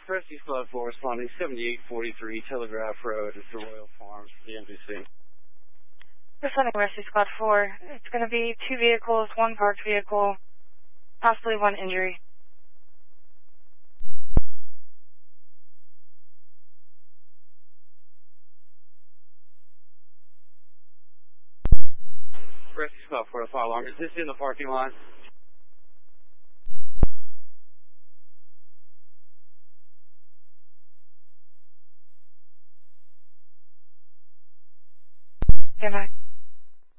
Rescue Squad 4 responding 7843 Telegraph Road. It's the Royal Farms, the NBC. Responding Rescue Squad 4. It's going to be 2 vehicles, 1 parked vehicle, possibly 1 injury. Rescue Squad 4 to fire alarm. Is this in the parking lot? Stand by.